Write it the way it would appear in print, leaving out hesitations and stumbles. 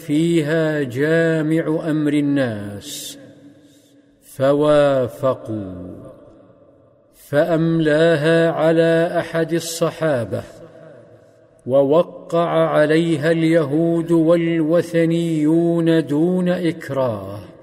فيها جامع أمر الناس، فوافقوا، فأملاها على أحد الصحابة، ووقع عليها اليهود والوثنيون دون إكراه.